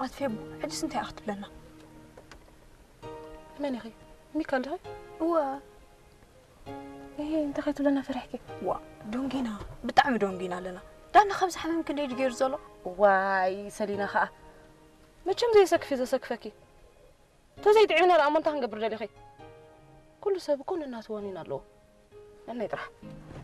أطفي أبو حجز أنت أخت لنا من أخي ميكال هاي هو إيه أنت خيط لنا فرحكي وا دونجينا بتعمل دونجينا لنا دانا خمس حمام يمكن يجي غير زلو واي سلينا خا ما كم زي سقفي زي سقفكي تزيد عينا الأمان تهنجبر لي خي كل سبب كون الناس وانين الله أنا يطرح